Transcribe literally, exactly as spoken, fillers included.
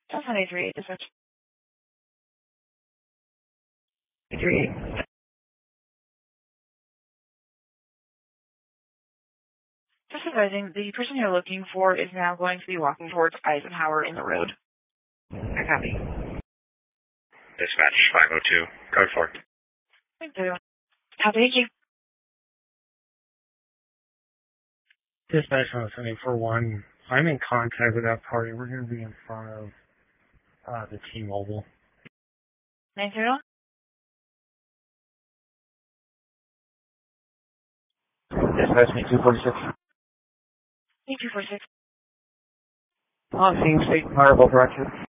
seven eight three eight, dispatch. eight three eight. Just advising, the person you're looking for is now going to be walking towards Eisenhower in the road. I copy. Dispatch five oh two, code four. Thank you. Thank you. Dispatch on seven four one. I'm in contact with that party. We're going to be in front of uh, the T-Mobile. nine zero? Dispatch me two forty-six. Thank you for six. On scene, state and power both directions.